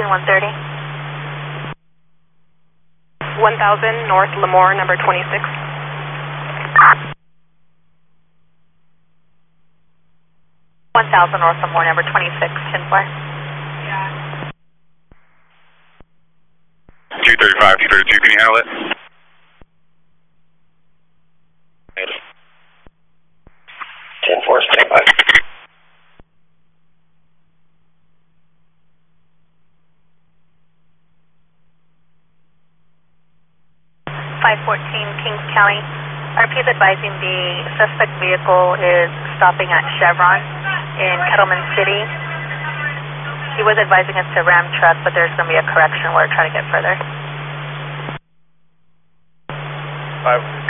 130. 1000 North Lemoore, number 26. 1000 North Lemoore, number 26, 10-4. 235, 232, can you handle it? 10-4, stand by. Kings County. RP is advising the suspect vehicle is stopping at Chevron in Kettleman City. He was advising us to ram truck, but there's going to be a correction. We're trying to get further. 5.